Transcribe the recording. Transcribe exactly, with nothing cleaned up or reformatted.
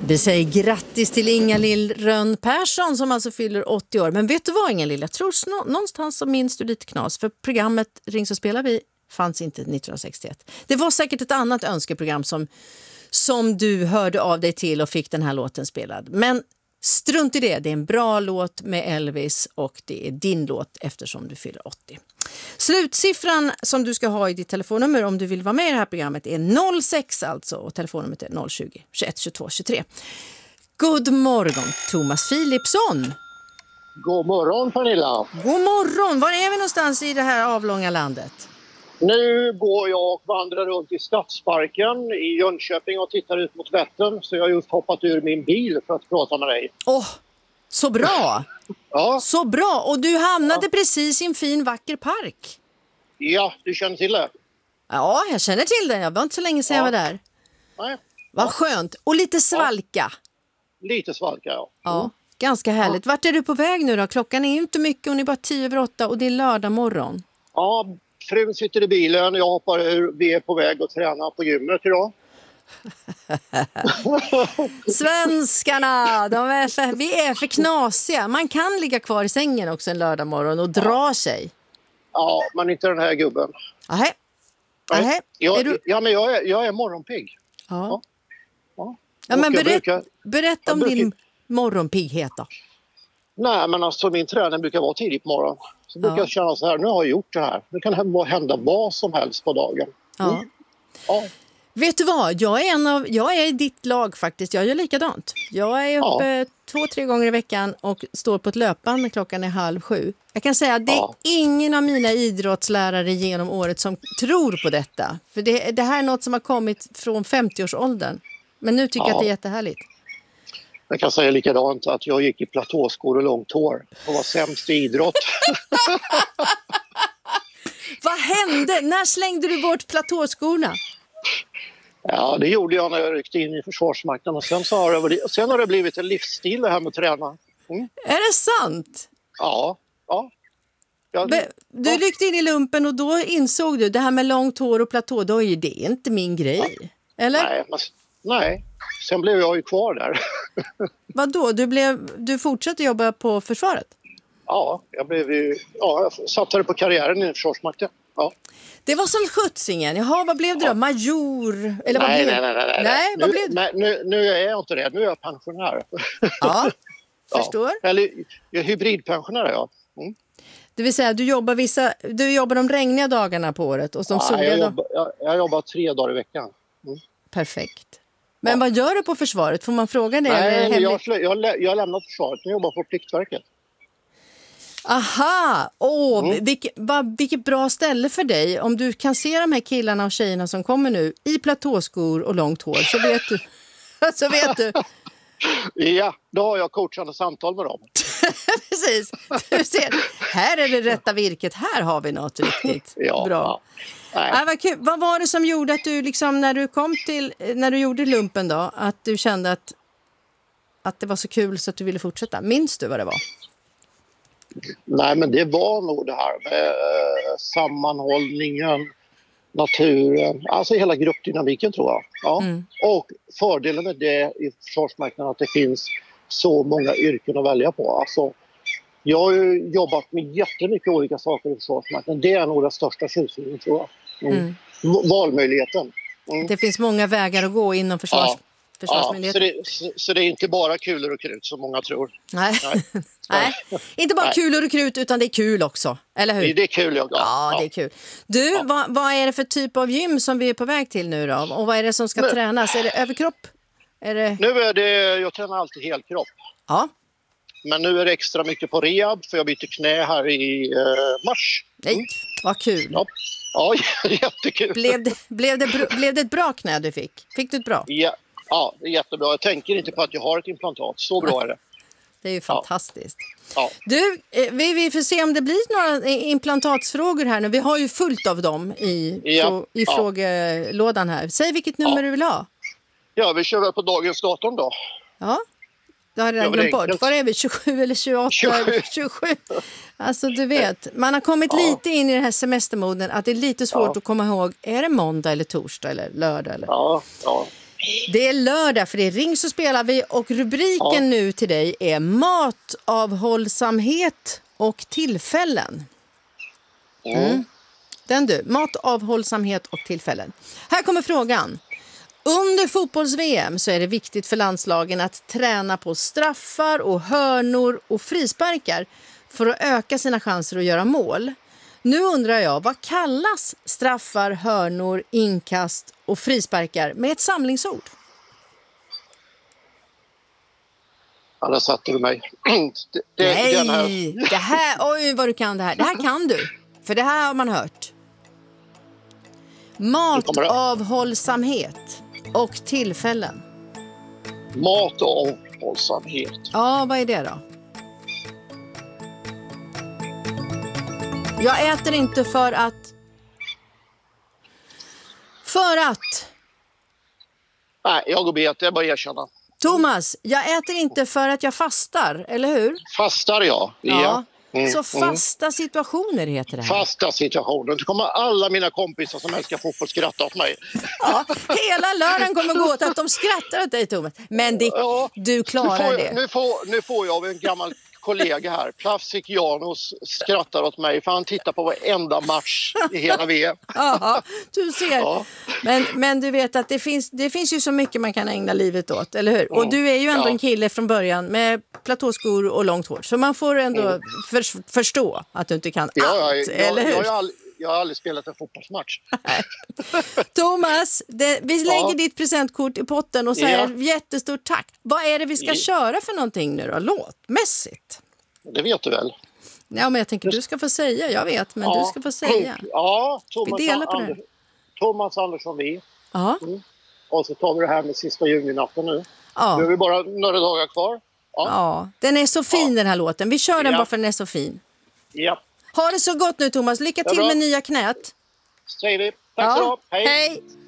Vi säger grattis till Inga-Lill Rönn Persson som alltså fyller åttio år. Men vet du vad, Inga-Lill? Jag tror någonstans så minns du lite knas. För programmet Ring så spelar vi fanns inte nittonhundrasextioett. Det var säkert ett annat önskeprogram som, som du hörde av dig till och fick den här låten spelad. Men strunt i det, det är en bra låt med Elvis och det är din låt eftersom du fyller åttio. Slutsiffran som du ska ha i ditt telefonnummer om du vill vara med i det här programmet är noll sex alltså och telefonnumret är noll tjugo, tjugoett, tjugotvå, tjugotre. God morgon Thomas Philipsson. God morgon Pernilla. God morgon, var är vi någonstans i det här avlånga landet? Nu går jag och vandrar runt i Stadsparken i Jönköping och tittar ut mot Vättern. Så jag har just hoppat ur min bil för att prata med dig. Åh, oh, så bra! Ja. Så bra, och du hamnade ja. precis i en fin vacker park. Ja, du känner till det? Ja, jag känner till det. Jag var inte så länge sedan ja. jag var där. Nej. Vad ja. skönt. Och lite svalka. Ja. Lite svalka, ja. Ja, mm. ganska härligt. Ja. Vart är du på väg nu då? Klockan är ju inte mycket och det är bara tio över åtta och det är lördag morgon. Ja, frun sitter i bilen. Jag hoppar ur. Vi är på väg att träna på gymmet idag. Svenskarna, de är för, vi är för knasiga. Man kan ligga kvar i sängen också en lördag morgon och dra ja. sig. Ja, men inte den här gubben. Ahä. Ahä. Jag, är du... Ja, men jag är, jag är morgonpigg. Ja. Ja, ja. ja men berätt, brukar, berätta om brukar... din morgonpigghet då. Nej, men alltså min träning brukar vara tidigt på morgonen. Så brukar ja. jag känna så här, nu har jag gjort det här. Det kan hända vad som helst på dagen. Mm. Ja. Ja. Vet du vad? Jag är, en av, jag är i ditt lag faktiskt. Jag gör likadant. Jag är uppe ja. två, tre gånger i veckan och står på ett löpband. Klockan är halv sju. Jag kan säga att det är ja. ingen av mina idrottslärare genom året som tror på detta. För det, det här är något som har kommit från femtioårsåldern. Men nu tycker ja. jag att det är jättehärligt. Jag kan säga likadant att jag gick i platåskor och långt hår och var sämst i idrott. Vad hände? När slängde du bort platåskorna? Ja, det gjorde jag när jag ryckte in i Försvarsmakten och sen, så har, det, sen har det blivit en livsstil det här med att träna. Mm. Är det sant? Ja. ja. ja Be, du ja. ryckte in i lumpen och då insåg du det här med långt hår och platå, då är det inte min grej. Ja. Eller? Nej, men, nej, sen blev jag ju kvar där. Vadå? Du, blev, du fortsatte jobba på försvaret? Ja, jag blev ju, ja, jag satsade på karriären i Försvarsmakten. Ja. Det var som skjutsingen. Jaha, vad blev det då? Major? Eller vad nej, blev... nej, nej, nej. nej vad nu, blev det? Nej, nu, nu är jag inte det. Nu är jag pensionär. Ja, förstår. Ja. Eller jag är hybridpensionär, ja. Mm. Det vill säga, du jobbar, vissa, du jobbar de regniga dagarna på året och de ja, soliga jag, jobbar, jag, jag jobbar tre dagar i veckan. Mm. Perfekt. Men ja. vad gör du på försvaret? Får man fråga det? Nej, jag, jag, jag har lämnat försvaret. Jag jobbar på Pliktverket. Aha, åh, mm. vilket, vad, vilket bra ställe för dig. Om du kan se de här killarna och tjejerna som kommer nu i platåskor och långt hår så vet du. så vet du. Ja, då har jag coachande samtal med dem. Precis, du ser. Här är det rätta virket, här har vi något riktigt ja, bra. Ja. Ja, vad, kul. Vad var det som gjorde att du liksom, när du kom till, när du gjorde lumpen då, att du kände att, att det var så kul så att du ville fortsätta? Minns du vad det var? Nej, men det var nog det här med sammanhållningen, naturen, alltså hela gruppdynamiken tror jag. Ja. Mm. Och fördelen med det i Försvarsmakten att det finns så många yrken att välja på. Alltså, jag har ju jobbat med jättemycket olika saker i Försvarsmakten. Det är nog den största tjusningen tror jag. Mm. Mm. Valmöjligheten. Mm. Det finns många vägar att gå inom försvars... Ja. Ja, så, det, så, så det är inte bara kulor och krut som många tror. Nej, Nej. Nej. inte bara Nej. kulor och krut utan det är kul också, eller hur? Det, det är kul, ja. Ja, ja. det är kul. Du, ja. vad, vad är det för typ av gym som vi är på väg till nu då? Och vad är det som ska nu. tränas? Är det överkropp? Är det... Nu är det, jag tränar alltid helkropp. Ja. Men nu är det extra mycket på rehab för jag byter knä här i eh, mars. Nej, mm. vad kul. Ja. Ja, jättekul. Blev det, blev, det, blev det ett bra knä du fick? Fick du ett bra? Ja. Ja, det är jättebra. Jag tänker inte på att jag har ett implantat. Så bra är det. Det är ju fantastiskt. Ja. Du, vi, vi får se om det blir några implantatsfrågor här nu. Vi har ju fullt av dem i, ja. frå, i ja. frågelådan här. Säg vilket nummer ja. du vill ha. Ja, vi kör väl på dagens datum då. Ja, det har jag glömt bort. Var är vi? tjugosju eller tjugoåtta? tjugosju. tjugosju. Alltså du vet, man har kommit ja. lite in i den här semestermoden att det är lite svårt ja. att komma ihåg. Är det måndag eller torsdag eller lördag? Eller? Ja, ja. Det är lördag för det är Ring så spelar vi och rubriken Ja. nu till dig är matavhållsamhet och tillfällen. Mm. Den du, matavhållsamhet och tillfällen. Här kommer frågan. Under fotbolls-V M så är det viktigt för landslagen att träna på straffar och hörnor och frisparkar för att öka sina chanser att göra mål. Nu undrar jag, vad kallas straffar, hörnor, inkast och frisparkar med ett samlingsord? Ja, där satte du mig. Det, det, Nej, den här. det här, oj vad du kan det här. Det här kan du, för det här har man hört. Matavhållsamhet och tillfällen. Mat och avhållsamhet. Ja, vad är det då? Jag äter inte för att... För att... Nej, jag går bet, det är bara att erkänna. Thomas, jag äter inte för att jag fastar, eller hur? Fastar jag? Ja. Mm, Så fasta situationer heter det här. Fasta situationer. Så kommer alla mina kompisar som älskar fotboll skratta åt mig. Ja, hela lördagen kommer gå åt att de skrattar åt dig, Thomas. Men det, Ja, du klarar nu får, det. Nu får, nu får jag av en gammal kollega här, Plavsik Janos, skrattar åt mig för han tittar på varenda match i hela V M. Ja, du ser. Ja. Men, men du vet att det finns, det finns ju så mycket man kan ägna livet åt, eller hur? Och du är ju ändå Ja. en kille från början med platåskor och långt hår. Så man får ändå Mm. för, förstå att du inte kan Ja, allt, jag, jag, eller hur? jag, jag, har aldrig, jag har aldrig spelat en fotbollsmatch. Thomas, det, vi lägger Ja. ditt presentkort i potten och säger Ja. jättestort tack. Vad är det vi ska Ja. köra för någonting nu då, låtmässigt? Det vet du väl? Ja, men jag tänker du ska få säga, jag vet, men Ja. du ska få säga. Ja, Thomas, Vi delar på det. Ander, Thomas Andersson Vi. Ja, Och så tar vi det här med sista juninatten nu. Nu ja, är vi bara några dagar kvar. Ja. ja. Den är så fin den här låten. Vi kör den Ja. bara för den är så fin. Ja, Ha det så gott nu, Thomas. Lycka Ja, till bra. med nya knät. säger vi. Tack så du ha. Hej. Hej.